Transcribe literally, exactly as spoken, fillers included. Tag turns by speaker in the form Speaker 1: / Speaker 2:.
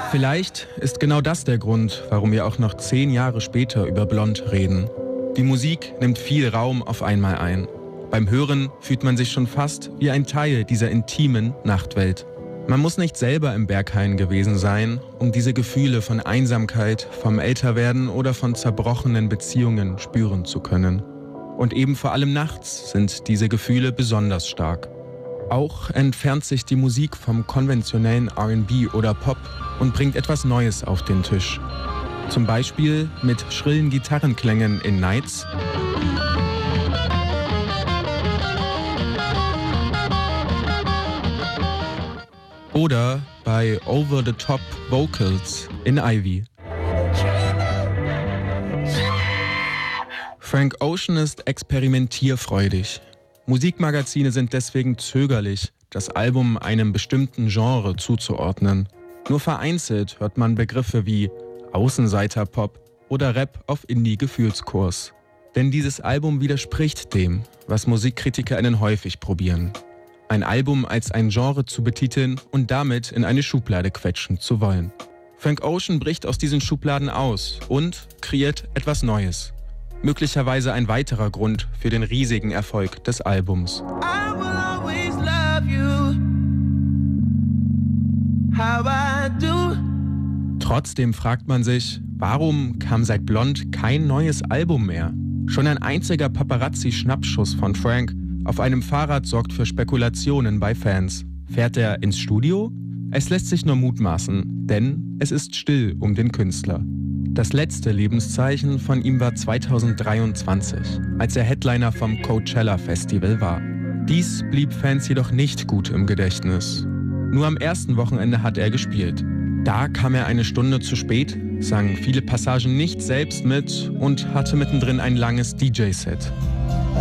Speaker 1: Vielleicht ist genau das der Grund, warum wir auch noch zehn Jahre später über Blond reden. Die Musik nimmt viel Raum auf einmal ein. Beim Hören fühlt man sich schon fast wie ein Teil dieser intimen Nachtwelt. Man muss nicht selber im Berghain gewesen sein, um diese Gefühle von Einsamkeit, vom Älterwerden oder von zerbrochenen Beziehungen spüren zu können. Und eben vor allem nachts sind diese Gefühle besonders stark. Auch entfernt sich die Musik vom konventionellen R and B oder Pop und bringt etwas Neues auf den Tisch. Zum Beispiel mit schrillen Gitarrenklängen in Nights oder bei Over-the-Top Vocals in Ivy. Frank Ocean ist experimentierfreudig. Musikmagazine sind deswegen zögerlich, das Album einem bestimmten Genre zuzuordnen. Nur vereinzelt hört man Begriffe wie Außenseiter-Pop oder Rap auf Indie-Gefühlskurs. Denn dieses Album widerspricht dem, was MusikkritikerInnen häufig probieren. Ein Album als ein Genre zu betiteln und damit in eine Schublade quetschen zu wollen. Frank Ocean bricht aus diesen Schubladen aus und kreiert etwas Neues. Möglicherweise ein weiterer Grund für den riesigen Erfolg des Albums.
Speaker 2: I will always love you, how I do.
Speaker 1: Trotzdem fragt man sich, warum kam seit Blond kein neues Album mehr? Schon ein einziger Paparazzi-Schnappschuss von Frank auf einem Fahrrad sorgt für Spekulationen bei Fans. Fährt er ins Studio? Es lässt sich nur mutmaßen, denn es ist still um den Künstler. Das letzte Lebenszeichen von ihm war zweitausenddreiundzwanzig, als er Headliner vom Coachella Festival war. Dies blieb Fans jedoch nicht gut im Gedächtnis. Nur am ersten Wochenende hat er gespielt. Da kam er eine Stunde zu spät, sang viele Passagen nicht selbst mit und hatte mittendrin ein langes D J-Set.